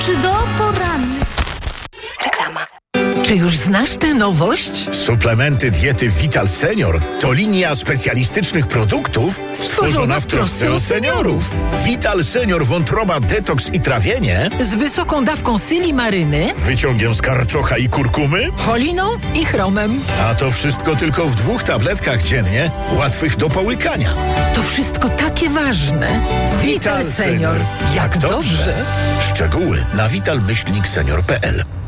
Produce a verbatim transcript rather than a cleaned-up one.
Czy do porannych? Reklama. Czy już znasz tę nowość? Suplementy diety Vital Senior to linia specjalistycznych produktów stworzona w trosce o seniorów. Vital Senior wątroba detoks i trawienie Z wysoką dawką silimaryny, wyciągiem z karczocha i kurkumy, choliną i chromem. a to wszystko tylko w dwóch tabletkach dziennie, łatwych do połykania. To wszystko takie ważne. Vital Senior. Jak dobrze. Szczegóły na vital myślnik senior kropka p l.